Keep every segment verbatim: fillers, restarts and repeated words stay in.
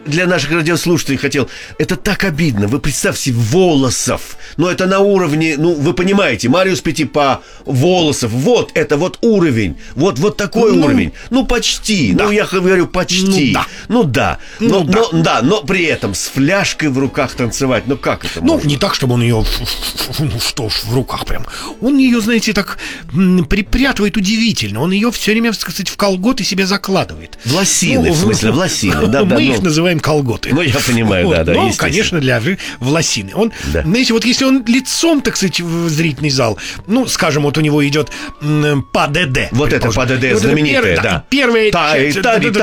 для наших радиослушателей хотел. Это так обидно. Вы представьте, Волосов. Но это на уровне, ну, вы понимаете, Мариус Петипа, Волосов. Вот это вот уровень. Вот, вот такой ну, уровень. Ну, почти. Да. Ну, я говорю, почти. Ну, да. Ну, да. Но, ну, да. Но, да. Но при этом с фляжкой в руках танцевать. Ну, как это Ну, можно? не так, чтобы он ее, ну, что ж, в руках прям. Он ее, знаете, так припрятывает удивительно. Он ее все время, так сказать, в колготы себе закладывает. В лосины, ну, в смысле, в лосины. Да, мы да, их ну, называем колготы. Ну, я понимаю, вот. да, да. Ну, конечно, для в лосины. Он, да. Знаете, вот если он лицом, так сказать, в зрительный зал, ну, скажем, вот у него идет ПДД. Вот это ПДД знаменитое, да. Первая часть.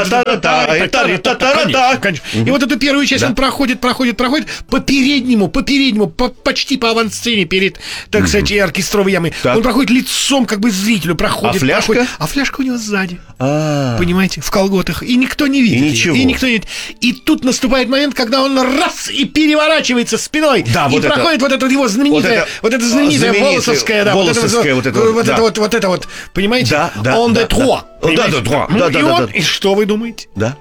И вот эту первую часть он проходит, проходит, проходит по переднему, по переднему, почти по авансцене перед, так сказать, оркестровой ямой. Он проходит лицом, как бы зрителю, проходит. А фляжка? А фляжка у него сзади. Понимаете, в колготах. И никто не видит. И ничего. И никто не видит. И тут наступает момент, когда он раз и переворачивается спиной. Да, и вот проходит это, вот это его знаменитое, вот это, вот это знаменитое волосовское, да, волосовское, вот это вот, вот, да. это вот, вот это вот, понимаете? Да, да, он да, де trois. Да, да, да, ну, да, и да, он, да. и что вы думаете? Да.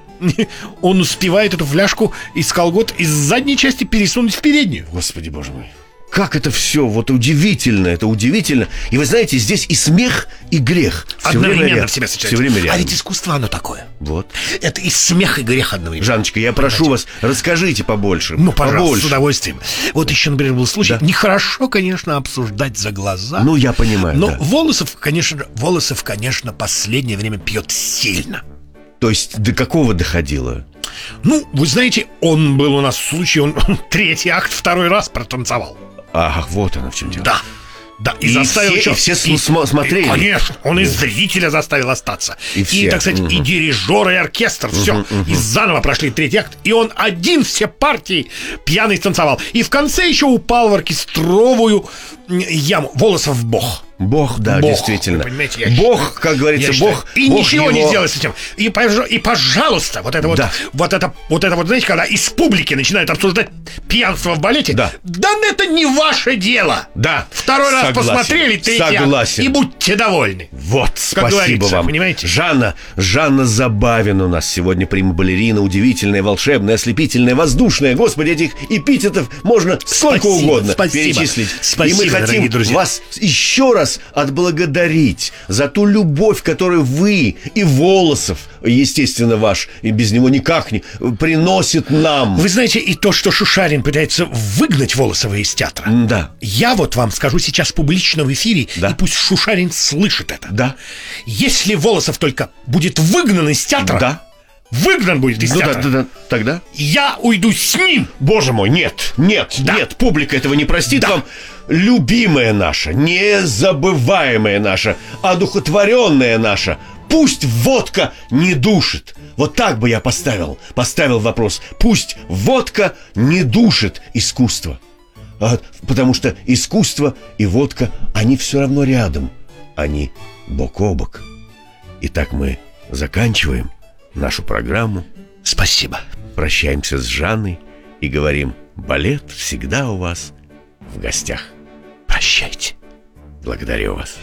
Он успевает эту фляжку из колгот из задней части пересунуть в переднюю. Господи, боже мой. Как это все, вот удивительно, это удивительно. И вы знаете, здесь и смех, и грех все одновременно в себя все время рядом. А ведь искусство оно такое. Вот. Это и смех, и грех одновременно. Жанночка, я прошу вас, расскажите побольше. Ну, пожалуйста, побольше. С удовольствием. Вот еще, например, был случай. Да. Нехорошо, конечно, обсуждать за глаза. Ну, я понимаю, Но да. Волосов, конечно, Волосов, конечно, последнее время пьет сильно. То есть до какого доходило? Ну, вы знаете, он был у нас в случае, он третий акт второй раз протанцевал. Ах, вот оно в чем дело. Да. Да, и, и заставил все, и все и, смотрели. И, конечно, он и зрителя заставил остаться. И, все. и так сказать, угу. и дирижер, и оркестр, угу, все. Угу. И заново прошли третий акт. И он один все партии пьяный танцевал. И в конце еще упал в оркестровую яму. Волосов бог. Бог, да, Бог, действительно. Я Бог, считаю, как говорится, Бог. И Бог ничего его... не сделать с этим. И, и пожалуйста, вот это вот, да. вот это, вот это вот, знаете, когда из публики начинают обсуждать пьянство в балете, да, да это не ваше дело. Да. Второй Согласен. раз посмотрели, третий Согласен. И будьте довольны. Вот, как спасибо вам. Понимаете? Жанна, Жанна Забавина у нас сегодня прима-балерина, удивительная, волшебная, ослепительная, воздушная. Господи, этих эпитетов можно сколько спасибо, угодно спасибо. перечислить. Спасибо, и мы хотим друзья. вас еще раз отблагодарить за ту любовь, которую вы и Волосов, естественно, ваш, и без него никак не, приносит нам. Вы знаете, и то, что Шушарин пытается выгнать Волосова из театра. Да. Я вот вам скажу сейчас публично в эфире, да. и пусть Шушарин слышит это. Да. Если Волосов только будет выгнан из театра, да. выгнан будет из ну, театра, да, да, да. Тогда я уйду с ним. Боже мой, нет, нет, да. нет, публика этого не простит. Да. Вам любимая наша, незабываемая наша, одухотворенная наша, пусть водка не душит. Вот так бы я поставил, поставил вопрос. Пусть водка не душит искусство. А, потому что искусство и водка, они все равно рядом. Они бок о бок. Итак, мы заканчиваем нашу программу. Спасибо. Прощаемся с Жанной и говорим: балет всегда у вас в гостях. Прощайте. Благодарю вас.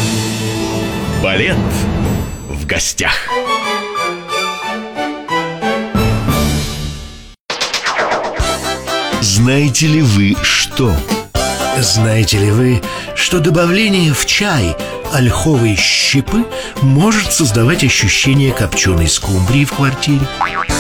Балет в гостях. Знаете ли вы что? Знаете ли вы, что добавление в чай ольховой щепы может создавать ощущение копченой скумбрии в квартире?